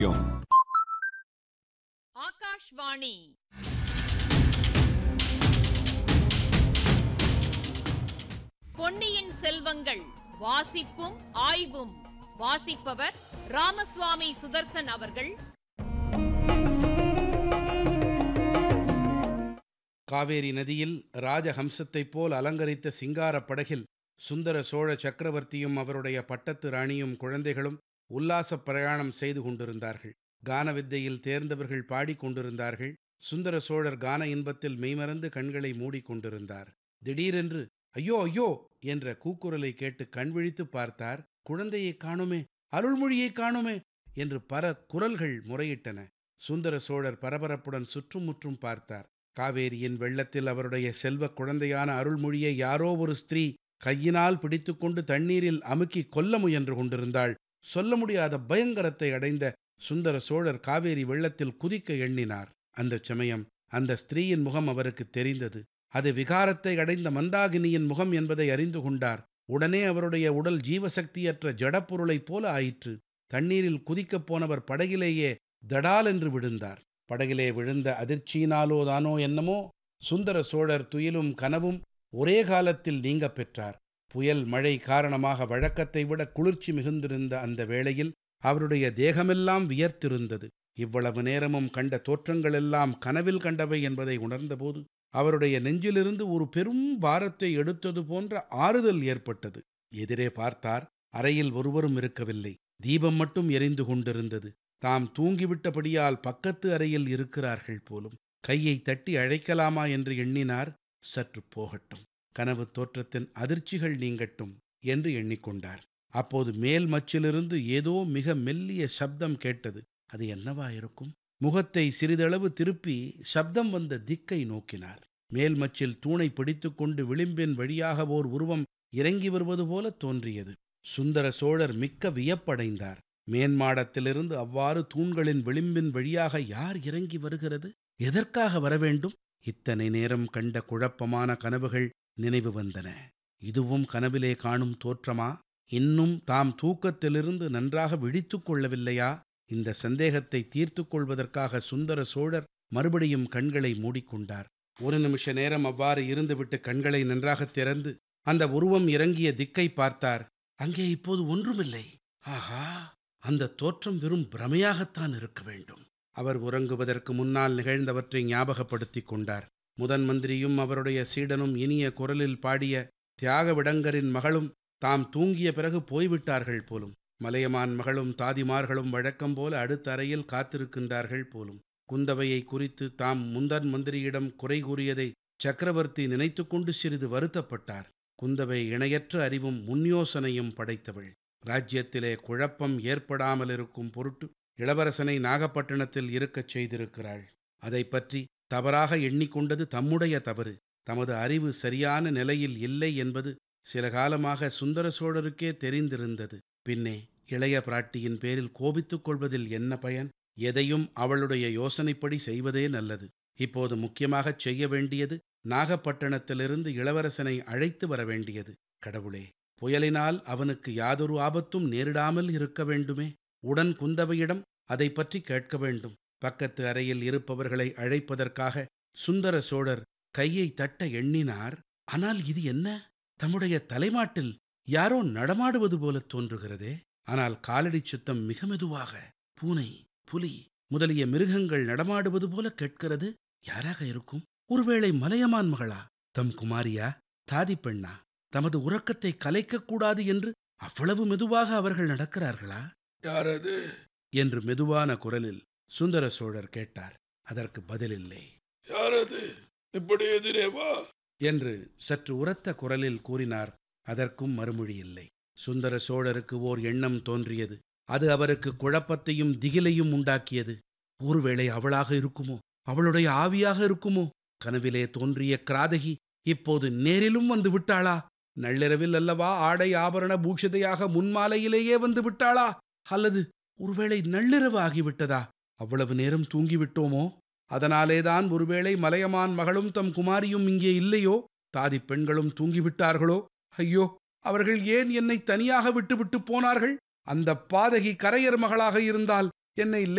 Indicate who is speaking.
Speaker 1: ஆகாஷ்வாணி பொன்னியின் செல்வங்கள் வாசிப்பும் ஆய்வும். வாசிப்பவர் ராமசுவாமி சுதர்சன் அவர்கள்.
Speaker 2: காவேரி நதியில் ராஜஹம்சத்தைப் போல் அலங்கரித்த சிங்காரப் படகில் சுந்தர சோழ சக்கரவர்த்தியும் அவருடைய பட்டத்து ராணியும் குழந்தைகளும் உல்லாசப் பிரயாணம் செய்து கொண்டிருந்தார்கள். கான வித்தையில் தேர்ந்தவர்கள் பாடிக்கொண்டிருந்தார்கள். சுந்தர சோழர் கான இன்பத்தில் மெய்மறந்து கண்களை மூடிக்கொண்டிருந்தார். திடீரென்று ஐயோ ஐயோ என்ற கூக்குரலை கேட்டு கண் விழித்து பார்த்தார். குழந்தையைக் காணுமே, அருள்மொழியைக் காணுமே என்று பல குரல்கள் முறையிட்டன. சுந்தர சோழர் பரபரப்புடன் சுற்றுமுற்றும் பார்த்தார். காவேரியின் வெள்ளத்தில் அவருடைய செல்வக் குழந்தையான அருள்மொழியை யாரோ ஒரு ஸ்திரீ கையினால் பிடித்துக்கொண்டு தண்ணீரில் அமுக்கி கொல்ல முயன்று கொண்டிருந்தாள். சொல்ல முடியாத பயங்கரத்தை அடைந்த சுந்தர சோழர் காவேரி வெள்ளத்தில் குதிக்க எண்ணினார். அந்தச் சமயம் அந்த ஸ்திரீயின் முகம் அவருக்கு தெரிந்தது. அது விகாரத்தை அடைந்த மந்தாகினியின் முகம் என்பதை அறிந்து கொண்டார். உடனே அவருடைய உடல் ஜீவசக்தியற்ற ஜடப்பொருளைப் போல ஆயிற்று. தண்ணீரில் குதிக்கப் போனவர் படகிலேயே தடால் என்று விழுந்தார். படகிலே விழுந்த அதிர்ச்சியினாலோதானோ என்னமோ சுந்தர சோழர் துயிலும் கனவும் ஒரே காலத்தில் நீங்க பெற்றார். புயல் மழை காரணமாக வழக்கத்தை விட குளிர்ச்சி மிகுந்திருந்த அந்த வேளையில் அவருடைய தேகமெல்லாம் வியர்த்திருந்தது. இவ்வளவு நேரமும் கண்ட தோற்றங்களெல்லாம் கனவில் கண்டவை என்பதை உணர்ந்தபோது அவருடைய நெஞ்சிலிருந்து ஒரு பெரும் பாரத்தை எடுத்தது போன்ற ஆறுதல் ஏற்பட்டது. எதிரே பார்த்தார். அறையில் ஒருவரும் இருக்கவில்லை. தீபம் மட்டும் எரிந்து கொண்டிருந்தது. தாம் தூங்கிவிட்டபடியால் பக்கத்து அறையில் இருக்கிறார்கள் போலும். கையை தட்டி அழைக்கலாமா என்று எண்ணினார். சற்று போகட்டும், கனவு தோற்றத்தின் அதிர்ச்சிகள் நீங்கட்டும் என்று எண்ணிக்கொண்டார். அப்போது மேல் மச்சிலிருந்து ஏதோ மிக மெல்லிய சப்தம் கேட்டது. அது என்னவா இருக்கும்? முகத்தை சிறிதளவு திருப்பி சப்தம் வந்த திக்கை நோக்கினார். மேல் மச்சில் தூணை பிடித்துக்கொண்டு விளிம்பின் வழியாக ஓர் உருவம் இறங்கி வருவது போல தோன்றியது. சுந்தர சோழர் மிக்க வியப்படைந்தார். மேன்மாடத்திலிருந்து அவ்வாறு தூண்களின் விளிம்பின் வழியாக யார் இறங்கி வருகிறது? எதற்காக வரவேண்டும்? இத்தனை நேரம் கண்ட குழப்பமான கனவுகள் நினைவு வந்தன. இதுவும் கனவிலே காணும் தோற்றமா? இன்னும் தாம் தூக்கத்திலிருந்து நன்றாக விழித்துக் கொள்ளவில்லையா? இந்த சந்தேகத்தை தீர்த்து கொள்வதற்காக சுந்தர சோழர் மறுபடியும் கண்களை மூடிக்கொண்டார். ஒரு நிமிஷ நேரம் அவ்வாறு இருந்துவிட்டு கண்களை நன்றாக திறந்து அந்த உருவம் இறங்கிய திக்கை பார்த்தார். அங்கே இப்போது ஒன்றுமில்லை. ஆஹா, அந்த தோற்றம் வெறும் பிரமையாகத்தான் இருக்க வேண்டும். அவர் உறங்குவதற்கு முன்னால் நிகழ்ந்தவற்றை ஞாபகப்படுத்திக் கொண்டார். முதன் மந்திரியும் அவருடைய சீடனும் இனிய குரலில் பாடிய தியாகவிடங்கரின் மகளும் தாம் தூங்கிய பிறகு போய்விட்டார்கள் போலும். மலையமான் மகளும் தாதிமார்களும் வழக்கம் போல அடுத்த அறையில் காத்திருக்கின்றார்கள் போலும். குந்தவையை குறித்து தாம் முந்தன் மந்திரியிடம் குறை கூறியதை சக்கரவர்த்தி நினைத்து கொண்டு சிறிது வருத்தப்பட்டார். குந்தவை இணையற்ற அறிவும் முன்யோசனையும் படைத்தவள். ராஜ்யத்திலே குழப்பம் ஏற்படாமலிருக்கும் பொருட்டு இளவரசனை நாகப்பட்டினத்தில் இருக்கச் செய்திருக்கிறாள். அதை பற்றி தவறாக எண்ணிக்கொண்டது தம்முடைய தவறு. தமது அறிவு சரியான நிலையில் இல்லை என்பது சில காலமாக சுந்தர சோழருக்கே தெரிந்திருந்தது. பின்னே இளைய பிராட்டியின் பேரில் கோபித்துக் கொள்வதில் என்ன பயன்? எதையும் அவளுடைய யோசனைப்படி செய்வதே நல்லது. இப்போது முக்கியமாகச் செய்ய வேண்டியது நாகப்பட்டினத்திலிருந்து இளவரசனை அழைத்து வர வேண்டியது. கடவுளே, புயலினால் அவனுக்கு யாதொரு ஆபத்தும் நேரிடாமல் இருக்க வேண்டுமே. உடன் குந்தவையிடம் அதை பற்றி கேட்க வேண்டும். பக்கத்து அறையில் இருப்பவர்களை அழைப்பதற்காக சுந்தர சோழர் கையை தட்ட எண்ணினார். ஆனால் இது என்ன? தம்முடைய தலைமாட்டில் யாரோ நடமாடுவது போல தோன்றுகிறதே. ஆனால் காலடி சுத்தம் மிக மெதுவாக பூனை, புலி முதலிய மிருகங்கள் நடமாடுவது போல கேட்கிறது. யாராக இருக்கும்? ஒருவேளை மலையமான் மகளா? தம் குமாரியா? தாதி பெண்ணா? தமது உறக்கத்தை கலைக்கக்கூடாது என்று அவ்வளவு மெதுவாக அவர்கள் நடக்கிறார்களா?
Speaker 3: யாரது
Speaker 2: என்று மெதுவான குரலில் சுந்தர சோழர் கேட்டார். அதற்கு பதிலில்லை.
Speaker 3: யாரது? இப்படி எதிரே வா
Speaker 2: என்று சற்று உரத்த குரலில் கூறினார். அதற்கும் மறுமொழி இல்லை. சுந்தர சோழருக்கு ஓர் எண்ணம் தோன்றியது. அது அவருக்கு குழப்பத்தையும் திகிலையும் உண்டாக்கியது. ஒருவேளை அவளாக இருக்குமோ? அவளுடைய ஆவியாக இருக்குமோ? கனவிலே தோன்றிய கிராதகி இப்போது நேரிலும் வந்து விட்டாளா? நள்ளிரவில் அல்லவா ஆடை ஆபரண பூஷிதையாக முன்மாலையிலேயே வந்து விட்டாளா? அல்லது ஒருவேளை நள்ளிரவு ஆகிவிட்டதா? அவ்வளவு நேரம் தூங்கிவிட்டோமோ? அதனாலேதான் ஒருவேளை மலையமான் மகளும் தம் குமாரியும் இங்கே இல்லையோ? தாதி பெண்களும் தூங்கிவிட்டார்களோ? ஐயோ, அவர்கள் ஏன் என்னை தனியாக விட்டுவிட்டு போனார்கள்? அந்த பாதகி கரையர் மகளாக இருந்தால் என்னை